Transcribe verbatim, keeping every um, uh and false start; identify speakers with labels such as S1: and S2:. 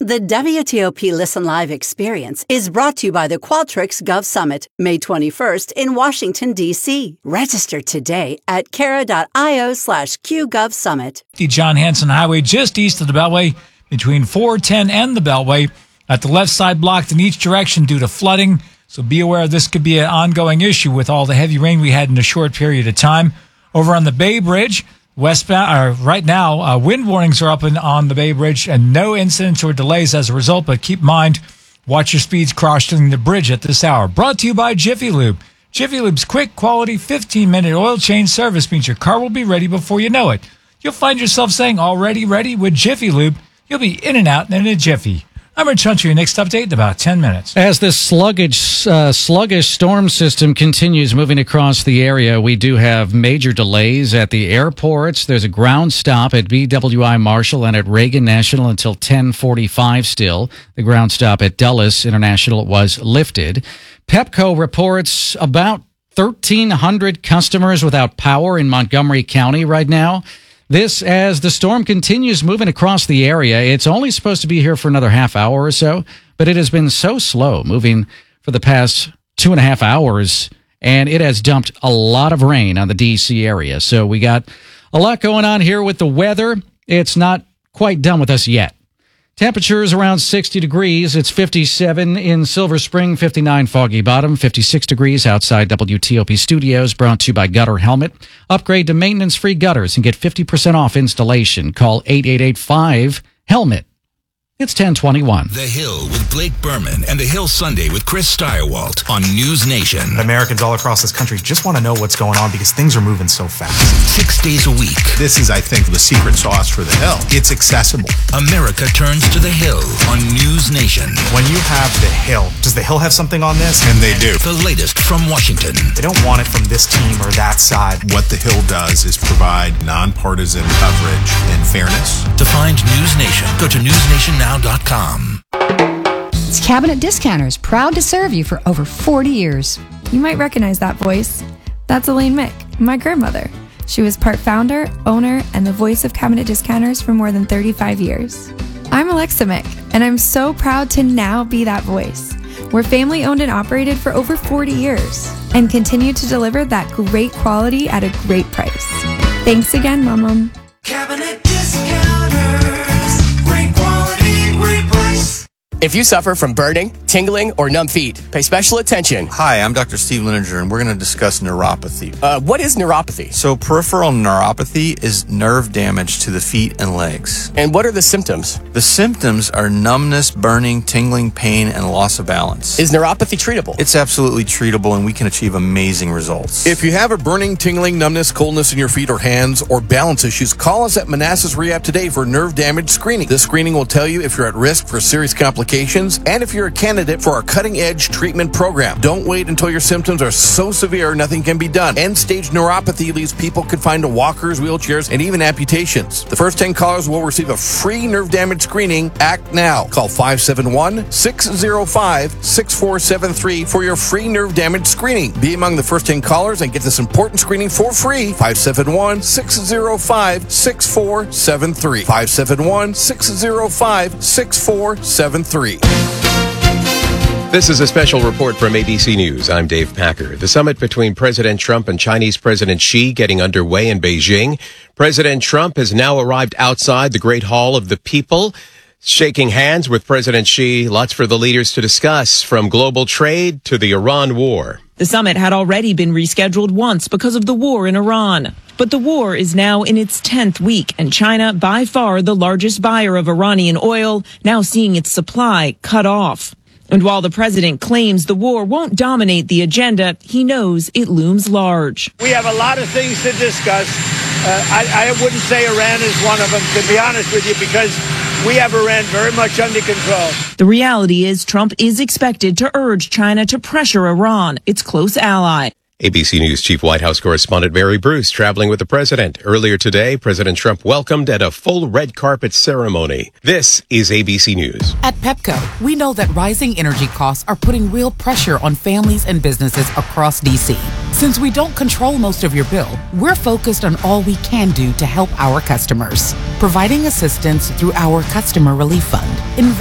S1: The W T O P Listen Live experience is brought to you by the Qualtrics Gov Summit, May twenty-first in Washington, D C. Register today at cara.io slash QGovSummit.
S2: The John Hanson Highway just east of the Beltway between four ten and the Beltway. At the left side blocked in each direction due to flooding. So be aware this could be an ongoing issue with all the heavy rain we had in a short period of time. Over on the Bay Bridge, westbound, or right now, uh, wind warnings are up in, on the Bay Bridge and no incidents or delays as a result, but keep in mind, watch your speeds crossing the bridge at this hour. Brought to you by Jiffy Lube. Jiffy Lube's quick, quality, fifteen-minute oil change service means your car will be ready before you know it. You'll find yourself saying, already ready? With Jiffy Lube, you'll be in and out in a jiffy. I'm Rich Hunter, your next update in about ten minutes.
S3: As this sluggish, uh, sluggish storm system continues moving across the area, we do have major delays at the airports. There's a ground stop at B W I Marshall and at Reagan National until ten forty-five still. The ground stop at Dulles International was lifted. Pepco reports about thirteen hundred customers without power in Montgomery County right now. This as the storm continues moving across the area. It's only supposed to be here for another half hour or so, but it has been so slow moving for the past two and a half hours, and it has dumped a lot of rain on the D C area. So we got a lot going on here with the weather. It's not quite done with us yet. Temperatures around sixty degrees. It's fifty-seven in Silver Spring, fifty-nine Foggy Bottom, fifty-six degrees outside W T O P Studios, brought to you by Gutter Helmet. Upgrade to maintenance-free gutters and get fifty percent off installation. Call eight eight eight five HELMET. It's ten twenty-one.
S4: The Hill with Blake Berman and The Hill Sunday with Chris Steyerwalt on News Nation.
S5: Americans all across this country just want to know what's going on because things are moving so fast.
S4: Six days a week.
S6: This is, I think, the secret sauce for The Hill. It's accessible.
S4: America turns to The Hill on News Nation.
S5: When you have The Hill, does The Hill have something on this?
S6: And they do.
S4: The latest from Washington.
S5: They don't want it from this team or that side.
S6: What The Hill does is provide nonpartisan coverage and fairness.
S4: To find News Nation, go to news nation now dot com.
S7: It's Cabinet Discounters, proud to serve you for over forty years.
S8: You might recognize that voice. That's Elaine Mick, my grandmother. She was part founder, owner, and the voice of Cabinet Discounters for more than thirty-five years. I'm Alexa Mick, and I'm so proud to now be that voice. We're family owned and operated for over forty years and continue to deliver that great quality at a great price. Thanks again, Mom.
S9: Cabinet Discounters, great quality, great price.
S10: If you suffer from burning, tingling, or numb feet, pay special attention.
S11: Hi, I'm Doctor Steve Lininger, and we're going to discuss neuropathy.
S10: Uh, what is neuropathy?
S11: So peripheral neuropathy is nerve damage to the feet and legs.
S10: And what are the symptoms?
S11: The symptoms are numbness, burning, tingling, pain, and loss of balance.
S10: Is neuropathy treatable?
S11: It's absolutely treatable, and we can achieve amazing results.
S12: If you have a burning, tingling, numbness, coldness in your feet or hands, or balance issues, call us at Manassas Rehab today for nerve damage screening. This screening will tell you if you're at risk for serious complications and if you're a candidate for our cutting-edge treatment program. Don't wait until your symptoms are so severe nothing can be done. End-stage neuropathy leaves people confined to walkers, wheelchairs, and even amputations. The first ten callers will receive a free nerve damage screening. Act now. Call five seven one, six zero five, six four seven three for your free nerve damage screening. Be among the first ten callers and get this important screening for free. five seven one, six zero five, six four seven three. five seven one, six zero five, six four seven three.
S13: This is a special report from A B C News. I'm Dave Packer. The summit between President Trump and Chinese President Xi getting underway in Beijing. President Trump has now arrived outside the Great Hall of the People, shaking hands with President Xi. Lots for the leaders to discuss, from global trade to the Iran war.
S14: The summit had already been rescheduled once because of the war in Iran. But the war is now in its tenth week, and China, by far the largest buyer of Iranian oil, now seeing its supply cut off. And while the president claims the war won't dominate the agenda, he knows it looms large.
S15: We have a lot of things to discuss. Uh, I, I wouldn't say Iran is one of them, to be honest with you, because we have Iran very much under control.
S14: The reality is Trump is expected to urge China to pressure Iran, its close ally.
S13: A B C News Chief White House Correspondent Mary Bruce traveling with the president. Earlier today, President Trump welcomed at a full red carpet ceremony. This is A B C News.
S16: At Pepco, we know that rising energy costs are putting real pressure on families and businesses across D C. Since we don't control most of your bill, we're focused on all we can do to help our customers, providing assistance through our Customer Relief Fund.